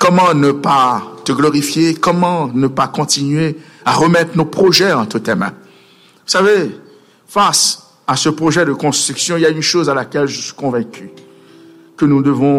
Comment ne pas te glorifier? Comment ne pas continuer à remettre nos projets entre tes mains? Vous savez, face à ce projet de construction, il y a une chose à laquelle je suis convaincu, que nous devons